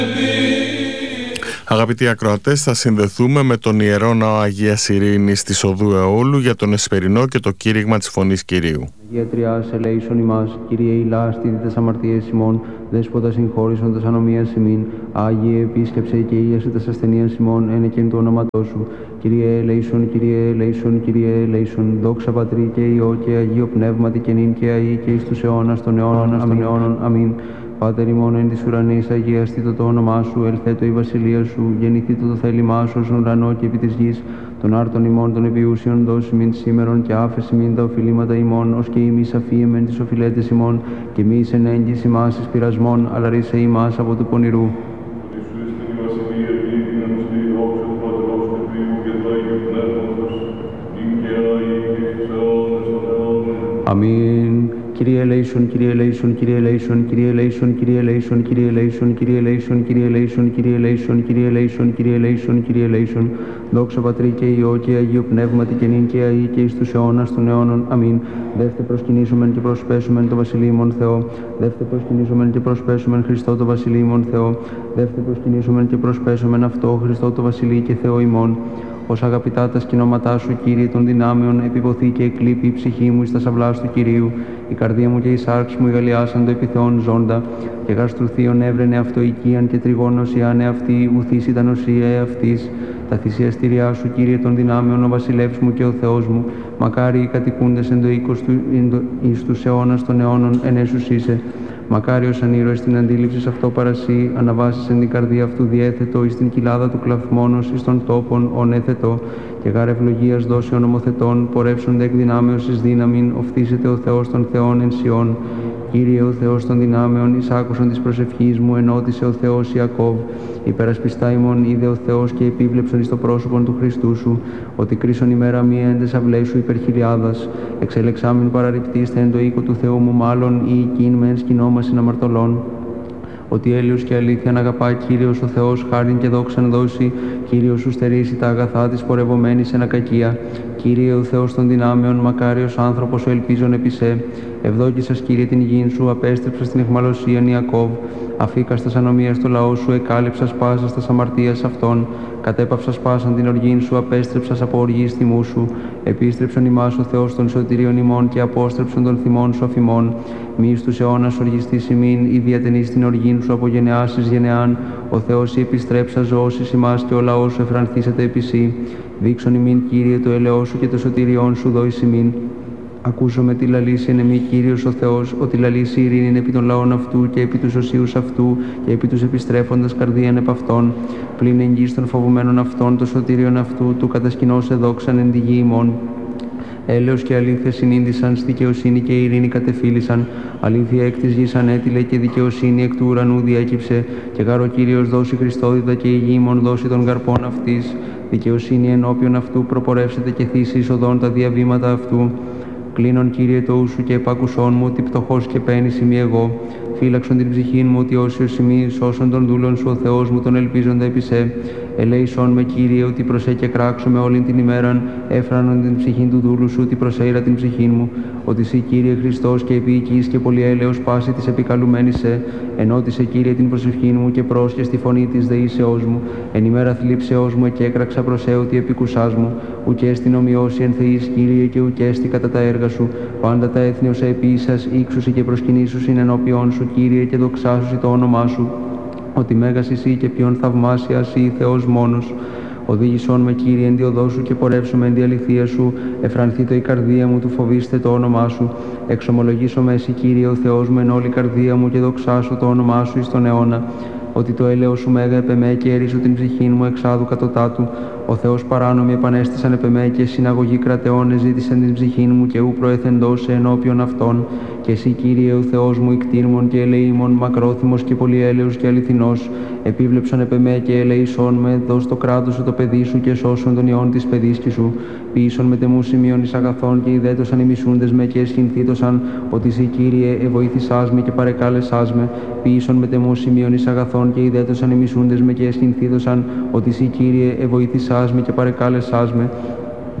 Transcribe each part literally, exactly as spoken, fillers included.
Αγαπητοί ακροατές, θα συνδεθούμε με τον Ιερό Ναό Αγίας Ειρήνης της Οδού Αιώλου για τον Εσπερινό και το κήρυγμα της Φωνής Κυρίου. Αγία Τριάς, ελέησον ημάς, Κύριε ηλά, στήθητες αμαρτίες ημών, Δέσποτα συγχώρησον τας ανομίας ημίν, Άγιε επίσκεψε και ίασε τας ασθενείας ημών, ένεκεν του ονόματός σου. Κύριε ελέησον, Κύριε ελέησον, Κύριε ελέησον, δόξα Πατρί και Υιό και Αγίο Πνεύματι και νυν και αεί και εις τους αιώνας των αιώνων, των αιώνων. Αμήν. Πάτερ ημών εν της ουρανής, αγιαστήτω το όνομά σου, ελθέτω η βασιλεία σου, γεννηθήτω το θέλημά σου, στον ουρανό και επί της γης. Των άρτων ημών των επιούσιων δώσει μην σήμερον και άφεση μην τα οφειλήματα ημών, ως και ημείς αφίεμεν τις οφειλέτες ημών, και μη εν έγγυς ημάς εις πειρασμών, αλλά ρίσε ημάς από του πονηρού. Αμήν. Κύριε ελέησον, Κύριε ελέησον, Κύριε ελέησον, Κύριε ελέησον, Κύριε ελέησον, Κύριε ελέησον, Κύριε ελέησον, Κύριε ελέησον, Κύριε ελέησον, Κύριε ελέησον, Κύριε ελέησον, Κύριε ελέησον, δόξα Πατρί και Υιό και Αγίο Πνεύματι και νυν και αεί και εις τους αιώνας των αιώνων. Αμήν. Δεύτε προσκυνήσομεν και προσπέσομεν το βασιλείμον Θεό. Δεύτε προσκυνήσομεν και προσπέσομεν Χριστό το βασιλείμον Θεό. Δεύτε προσκυνήσομεν και προσπέσομεν αυτό Χριστό το βασιλεί και Θεό ημών. Ως αγαπητά τα σκηνώματά σου, Κύριε των δυνάμεων, επιποθεί και εκλείπει η ψυχή μου εις τα σαυλάς του Κυρίου. Η καρδία μου και η σάρξ μου εγαλιάσαν το επιθεών ζώντα. Και γαστρουθείον έβρενε αυτό οικίαν και τριγώνος ιάν εαυτή, ουθείς ήταν οσία εαυτής. Τα θυσιαστήριά σου, Κύριε των δυνάμεων, ο βασιλεύς μου και ο Θεός μου. Μακάρι οι κατοικούντες εν το οίκος του εις τους αιώνας των αιώνων εν έσους είσαι. Μακάριος αν ήρωες την αντίληψη αυτό παρασύ, αναβάσεις εν την καρδία αυτού διέθετο, εις την κοιλάδα του κλαθμόνος, εις των τόπων ον έθετο, και γάρ ευλογίας δώσει ο νομοθετών, πορεύσονται εκ δυνάμεως εις δύναμην, οφθήσεται ο Θεός των Θεών εν Σιών. Κύριε ο Θεός των δυνάμεων, εις άκουσον της προσευχής μου, ενώτησε ο Θεός Ιακώβ. Υπερασπιστά ημών είδε ο Θεός και επίβλεψον εις το πρόσωπον του Χριστού σου, ότι κρίσον ημέρα μία εν τες αυλές σου υπερχιλιάδας. Εξελεξάμην παραρριπτήστε εν το οίκο του Θεού μου, μάλλον ή εκείν με εν σκηνόμασιν αμαρτωλών. Ότι έλεος και αλήθεια να αγαπά Κύριος ο Θεός, χάριν και δόξαν δώσει, Κύριος σου στερήσει τα αγαθά της πορευομένης εν ακακία. Κύριε ο Θεός των δυνάμεων, μακάριος άνθρωπος ο ελπίζων επί σε. Ευδόκησας, Κύριε, την υγιήν σου, απέστρεψας την αιχμαλωσίαν Ιακώβ. Αφήκας τας ανομίας του λαού σου, εκάλυψας πάσας τας αμαρτίας αυτών. Κατέπαυσας πάσαν την οργήν σου, απέστρεψας από οργής θυμού σου. Επίστρεψον ημάς ο Θεός των σωτηρίων ημών και απόστρεψον των θυμών σου αφημών. Μη στους αιώνας οργιστής ημίν, ή διατενείς την οργήν σου από γενεάς εις γενεάν. Ο Θεός η επιστρέψα ζωώσεις ημάς και ο λαός σου εφρανθήσεται επί σύ. Δείξον ημίν, Κύριε, το ελαιό σου και το σωτηριόν σου δόης ημίν. Ακούσομαι τη λαλήσει εν εμή Κύριος ο Θεός, ότι λαλήσει ειρήνην επί των λαών αυτού και επί τους οσίους αυτού και επί τους επιστρέφοντας καρδίαν επ' αυτών. Πλην εγγύς των φοβουμένων αυτών, το σωτήριον αυτού, του κατασκηνώσε δόξαν εν τη γη ημών. Έλεος και αλήθεια συνήντησαν, στη δικαιοσύνη και ειρήνη κατεφύλησαν. Αλήθεια εκ της γης ανέτειλε και δικαιοσύνη εκ του ουρανού διέκυψε. Και γάρ ο Κύριος δώσει Χριστότητα και η γη ημών δώσει των καρπών αυτής. Δικαιοσύνη ενώπιον αυτού προπορεύσετε και θύσει εισοδών τα διαβήματα αυτού. Κλείνον, Κύριε, το ου σου και επάκουσόν μου, ότι πτωχός και πένης ημί εγώ. Φύλαξον την ψυχήν μου, ότι όσιος ημί, σώσον των δούλων σου ο Θεός μου, τον ελπίζοντα επί σε. Ελέησόν με, Κύριε, ότι προσέ και κράξω με όλην την ημέραν, έφρανον την ψυχήν του δούλου σου, ότι προσέειρα την ψυχήν μου. Ότι σύ, Κύριε Χριστός, και επί οικείς και πολυέλεος πάση της επικαλουμένης σε. Ενώτισε, Κύριε, την προσευχήν μου και πρόσχε στη φωνή της δεήσεώς μου. Εν ημέρα θλίψεώς μου εκέκραξα προσέ ότι επικουσάς μου. Ουκέ στην ομοιώση εν θεής, Κύριε, και ουκέ στη κατά τα έργα σου. Πάντα τα έθνη ως επίσας, ύξουσι και προσκυνήσουσιν ενώπιον σου, Κύριε, και δοξάσουσι το όνομά σου. Ότι μέγας εσύ και ποιον θαυμάσια εσύ Θεός μόνος. Οδήγησόν με, Κύριε, εν διοδό σου και πορεύσουμε εν τη αληθεία σου. Εφρανθήτω η καρδία μου, του φοβήστε το όνομά σου. Εξομολογήσω με εσύ, Κύριε, ο Θεός μου, εν όλη καρδία μου και δοξάσω το όνομά σου εις τον αιώνα. Ότι το έλεος σου μέγα επεμέ και ερίσω την ψυχή μου εξάδου κατωτάτου. Ο Θεός παράνομοι επανέστησαν επεμέ και συναγωγή κρατεών εζήτησαν την ψυχή μου και ου προεθεντός σε ενώπιον αυτών. Και εσύ, Κύριε, ο Θεός μου, ικτήρμον και ελεήμον, μακρόθυμος και πολυέλεος και αληθινός, επίβλεψον επεμέ και ελεήσον με, δώσ' το κράτος σου το παιδί σου και σώσον τον ιόν της παιδίσκη σου. Ποιήσον με τεμού σημείων εις αγαθών και ιδέτωσαν οι μισούντες με και εσχυνθήτωσαν, ότι εσύ, Κύριε, εβοήθησάς με και παρεκάλεσάς με. Ποιήσον με τεμού σημείων εις αγαθών και ιδέτωσαν οι μισούντες με και εσχυνθήτωσαν, ότι εσύ, Κύριε, εβοήθησάς με και παρεκάλεσάς με.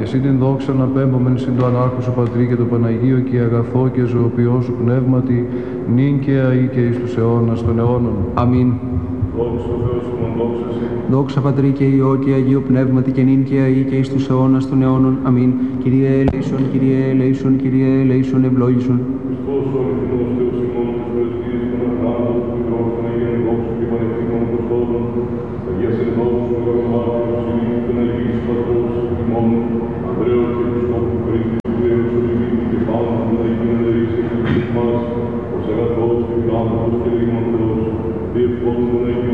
Και εσύ την δόξα να πέμπομεν συν το ανάρχο σου Πατρί και το Παναγίο και αγαθό και ζωοποιό σου πνεύματι, νυν και αεί και εις τους αιώνας των αιώνων. Αμήν. Δόξα Πατρί και Υιό και Αγίου Πνεύματι και νυν και αεί και εις τους αιώνας των αιώνων. Αμήν. Kyrie eleison, Kyrie eleison, Kyrie eleison, ευλόγησον.